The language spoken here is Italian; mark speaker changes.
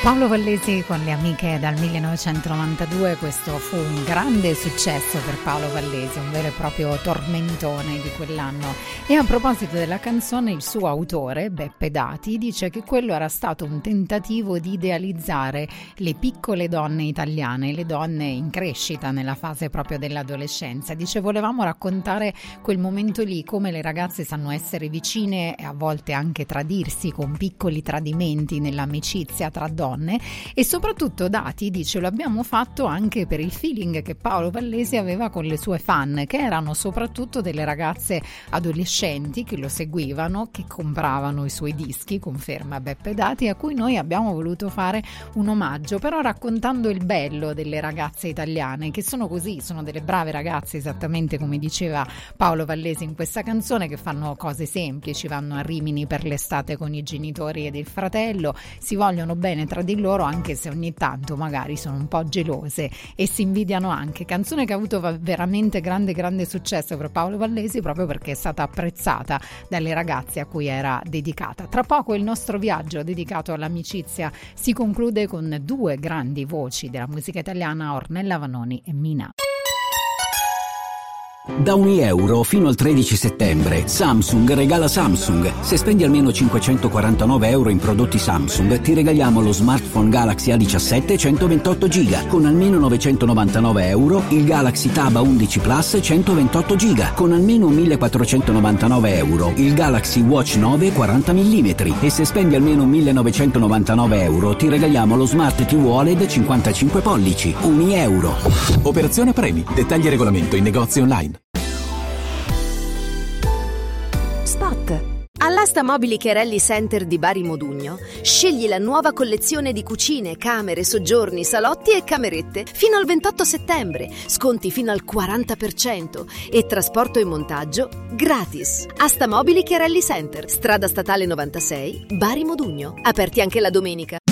Speaker 1: Paolo Vallesi con le amiche dal 1992, questo fu un grande successo per Paolo Vallesi, un vero e proprio tormentone di quell'anno. E a proposito della canzone, il suo autore, Beppe Dati, dice che quello era stato un tentativo di idealizzare le piccole donne italiane, le donne in crescita nella fase proprio dell'adolescenza. Dice: volevamo raccontare quel momento lì, come le ragazze sanno essere vicine e a volte anche tradirsi con piccoli tradimenti nell'amicizia tra donne. E soprattutto Dati dice: lo abbiamo fatto anche per il feeling che Paolo Vallesi aveva con le sue fan, che erano soprattutto delle ragazze adolescenti che lo seguivano, che compravano i suoi dischi, conferma Beppe Dati, a cui noi abbiamo voluto fare un omaggio, però raccontando il bello delle ragazze italiane, che sono così, sono delle brave ragazze, esattamente come diceva Paolo Vallesi in questa canzone, che fanno cose semplici, vanno a Rimini per l'estate con i genitori ed il fratello, si vogliono bene tra di loro, anche se ogni tanto magari sono un po' gelose e si invidiano anche. Canzone che ha avuto veramente grande successo per Paolo Vallesi, proprio perché è stata apprezzata dalle ragazze a cui era dedicata. Tra poco il nostro viaggio dedicato all'amicizia si conclude con due grandi voci della musica italiana, Ornella Vanoni e Mina.
Speaker 2: Da €1 fino al 13 settembre Samsung regala Samsung. Se spendi almeno €549 in prodotti Samsung ti regaliamo lo smartphone Galaxy A17 128 GB. Con almeno €999 il Galaxy Tab A11 Plus 128 GB. Con almeno €1.499 il Galaxy Watch 9 40 mm. E se spendi almeno €1.999 ti regaliamo lo Smart TV OLED 55 pollici. €1.
Speaker 3: Operazione premi. Dettagli e regolamento in negozi online.
Speaker 4: Spot. All'asta Mobili Cherelli Center di Bari Modugno scegli la nuova collezione di cucine, camere, soggiorni, salotti e camerette fino al 28 settembre, sconti fino al 40% e trasporto e montaggio gratis. Asta Mobili Cherelli Center, strada statale 96, Bari Modugno, aperti anche la domenica.